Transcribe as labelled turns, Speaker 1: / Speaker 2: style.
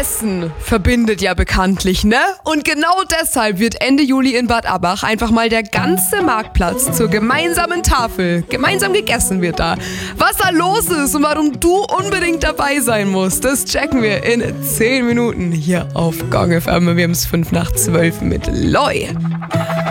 Speaker 1: Essen verbindet ja bekanntlich, ne? Und genau deshalb wird Ende Juli in Bad Abbach einfach mal der ganze Marktplatz zur gemeinsamen Tafel. Gemeinsam gegessen wird da. Was da los ist und warum du unbedingt dabei sein musst, das checken wir in 10 Minuten hier auf Gong FM. Wir haben es 5 nach 12 mit Loi.